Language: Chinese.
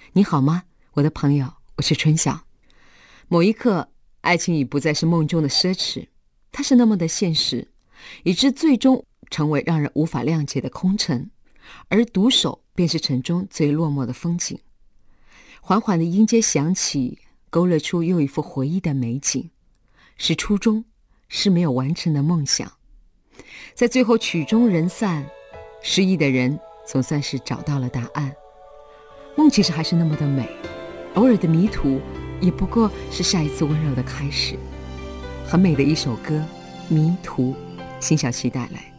你好吗，我的朋友，我是春晓。某一刻，爱情已不再是梦中的奢侈，它是那么的现实，以致最终成为让人无法谅解的空城，而独守便是城中最落寞的风景。缓缓的音阶响起，勾勒出又一幅回忆的美景，是初衷，是没有完成的梦想。在最后曲终人散，失意的人总算是找到了答案。梦其实还是那么的美，偶尔的迷途也不过是下一次温柔的开始。很美的一首歌《迷途》，辛晓琪带来。